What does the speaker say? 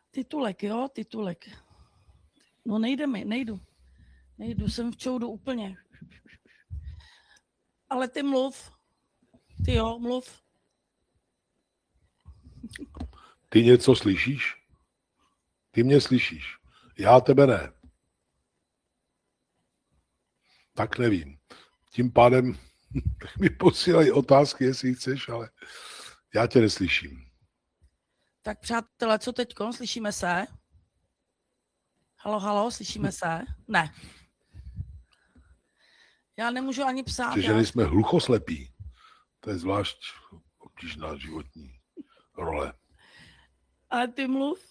Titulek, jo, titulek. No nejdu, jsem v čoudu úplně. Ale ty mluv. Ty jo, mluv. Ty něco slyšíš? Ty mě slyšíš. Já tebe ne. Tak nevím. Tím pádem mi posílají otázky, jestli chceš, ale já tě neslyším. Tak přátelé, co teďko? Slyšíme se? Halo, slyšíme se? Ne. Já nemůžu ani psát. Že ženy jsme hluchoslepí. To je zvlášť obtížná životní role. Ale ty mluv.